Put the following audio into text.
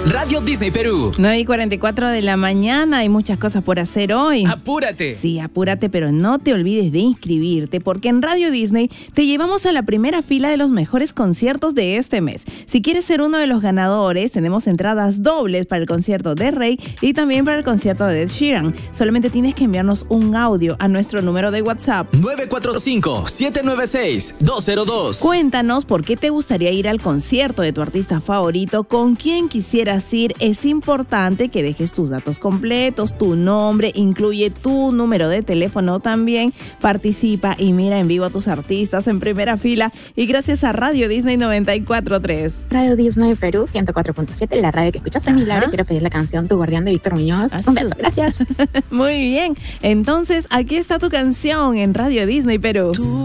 Radio Disney Perú. 9:44 de la mañana, hay muchas cosas por hacer hoy. ¡Apúrate! Sí, apúrate, pero no te olvides de inscribirte, porque en Radio Disney te llevamos a la primera fila de los mejores conciertos de este mes. Si quieres ser uno de los ganadores, tenemos entradas dobles para el concierto de Rey y también para el concierto de Ed Sheeran. Solamente tienes que enviarnos un audio a nuestro número de WhatsApp 945-796-202. Cuéntanos por qué te gustaría ir al concierto de tu artista favorito, con quién quisieras ir. Es importante que dejes tus datos completos, tu nombre, incluye tu número de teléfono también. Participa y mira en vivo a tus artistas en primera fila, y gracias a Radio Disney 94.3. Radio Disney Perú 104.7, la radio que escuchas en Milagro. Quiero pedir la canción Tu Guardián de Víctor Muñoz. Un beso, gracias. Muy bien, entonces aquí está tu canción en Radio Disney Perú.